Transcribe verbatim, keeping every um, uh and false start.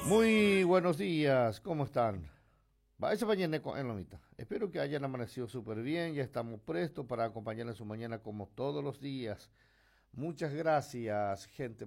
Muy buenos días, ¿cómo están? Va, esa mañana en la mitad. Espero que hayan amanecido súper bien, ya estamos prestos para acompañarles su mañana como todos los días. Muchas gracias, gente.